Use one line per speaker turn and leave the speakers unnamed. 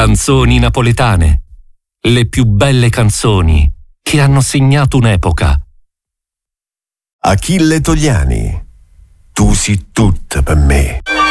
Canzoni napoletane. Le più belle canzoni che hanno segnato un'epoca.
Achille Togliani. Tu sei tutta per me.